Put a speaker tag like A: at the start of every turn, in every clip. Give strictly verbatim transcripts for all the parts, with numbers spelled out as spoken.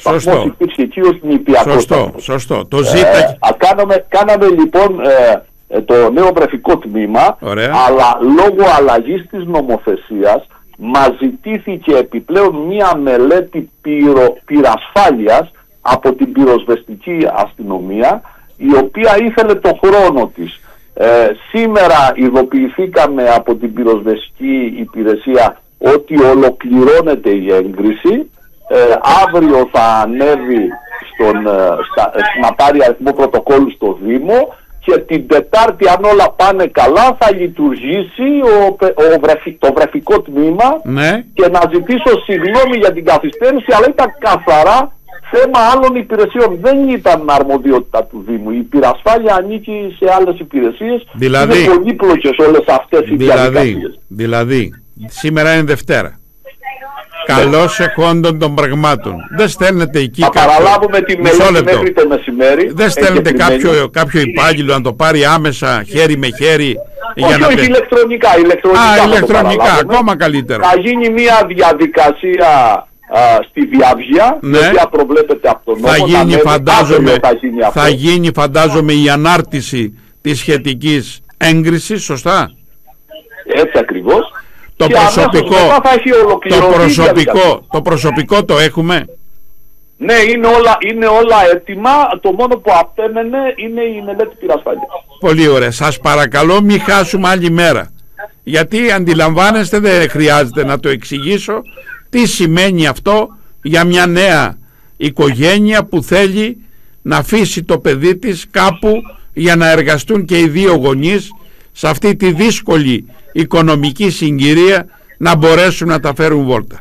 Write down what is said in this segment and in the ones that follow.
A: σταθμός υπήρξε εκεί ως νηπιακός.
B: Σωστό, σωστό. Το ζήτα...
A: Ε, κάναμε, κάναμε λοιπόν ε, το νέο βρεφικό τμήμα,
B: Ωραία.
A: αλλά λόγω αλλαγής της νομοθεσίας μας ζητήθηκε επιπλέον μία μελέτη πυρο, πυρασφάλειας από την πυροσβεστική αστυνομία, η οποία ήθελε το χρόνο της. Ε, σήμερα ειδοποιηθήκαμε από την πυροσβεστική υπηρεσία ότι ολοκληρώνεται η έγκριση. Ε, αύριο θα ανέβει στον, στα, να πάρει αριθμό πρωτοκόλλου στο Δήμο και την Τετάρτη, αν όλα πάνε καλά, θα λειτουργήσει ο, ο βρεφι, το βρεφικό τμήμα.
B: Ναι.
A: Και να ζητήσω συγγνώμη για την καθυστέρηση, αλλά ήταν καθαρά θέμα άλλων υπηρεσιών. Δεν ήταν αρμοδιότητα του Δήμου. Η πυρασφάλεια ανήκει σε άλλες υπηρεσίες.
B: Δηλαδή,
A: είναι πολύπλοκες όλες αυτές οι
B: δηλαδή,
A: διαδικασίες.
B: Δηλαδή, σήμερα είναι Δευτέρα. Καλώς εχόντων των πραγμάτων. Δεν στέλνετε εκεί
A: θα
B: κάποιο...
A: παραλάβουμε τη μελέτη μέχρι το μεσημέρι.
B: Δεν στέλνετε κάποιο, κάποιο υπάγγελο να το πάρει άμεσα χέρι με χέρι.
A: Όχι,
B: για να
A: όχι,
B: πε...
A: ηλεκτρονικά. ηλεκτρονικά
B: Α, ηλεκτρονικά, ακόμα καλύτερα.
A: Θα γίνει μια διαδικασία α, στη Διάβγεια,
B: ναι.
A: η οποία προβλέπεται από τον νόμο.
B: Θα γίνει, φαντάζομαι,
A: θα γίνει,
B: θα γίνει φαντάζομαι η ανάρτηση της σχετικής έγκρισης, σωστά.
A: Έτσι ακριβώς.
B: Το
A: και
B: προσωπικό, το προσωπικό, το προσωπικό το έχουμε.
A: Ναι, είναι όλα, είναι όλα έτοιμα. Το μόνο που απέμενε είναι η μελέτη πυρασφάλειας.
B: Πολύ ωραία. Σας παρακαλώ μη χάσουμε άλλη μέρα. Γιατί αντιλαμβάνεστε, δεν χρειάζεται να το εξηγήσω τι σημαίνει αυτό για μια νέα οικογένεια που θέλει να αφήσει το παιδί της κάπου για να εργαστούν και οι δύο γονείς σε αυτή τη δύσκολη οικονομική συγκυρία, να μπορέσουν να τα φέρουν βόλτα.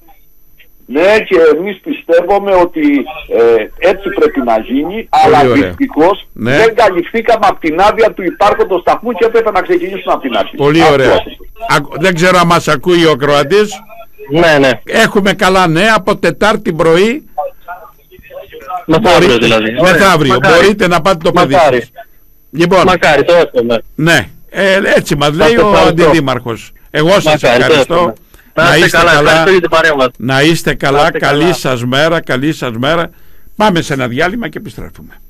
A: Ναι, και εμείς πιστεύουμε ότι ε, έτσι πρέπει να γίνει. Πολύ αλλά δυστυχώς ναι. δεν καλυφθήκαμε από την άδεια του υπάρχοντος σταθμού και έπρεπε να ξεκινήσουμε από την αρχή.
B: Πολύ
A: αυτό,
B: ωραία.
A: αυτό.
B: Α, δεν ξέρω αν μας ακούει ο ακροατής.
C: Ναι, ναι.
B: Έχουμε καλά νέα από Τετάρτη πρωί.
C: Μεθαύριο δηλαδή.
B: Μεθαύριο. Μπορείτε να πάτε το παιδί σας. Λοιπόν,
C: Μακάρι, το εύχομαι.
B: Ναι, ε, έτσι μας λέει ο αντιδήμαρχος. Εγώ σας
C: Μακάρι,
B: ευχαριστώ.
C: Να είστε καλά, καλά. Να
B: είστε καλά, καλή σας μέρα, καλή σας μέρα. Πάμε σε ένα διάλειμμα και επιστρέφουμε.